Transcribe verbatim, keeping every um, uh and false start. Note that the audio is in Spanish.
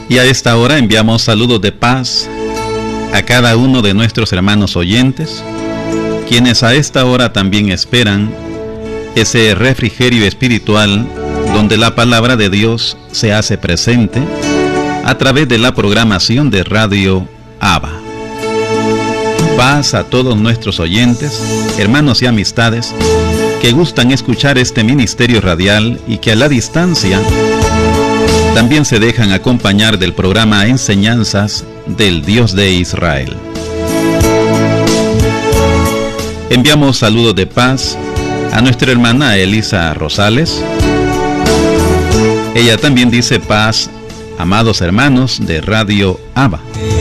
Y a esta hora enviamos saludos de paz a cada uno de nuestros hermanos oyentes, quienes a esta hora también esperan ese refrigerio espiritual donde la palabra de Dios se hace presente a través de la programación de Radio Abba. Paz a todos nuestros oyentes, hermanos y amistades que gustan escuchar este ministerio radial y que a la distancia también se dejan acompañar del programa Enseñanzas del Dios de Israel. Enviamos saludos de paz a nuestra hermana Elisa Rosales. Ella también dice: paz, amados hermanos de Radio Abba.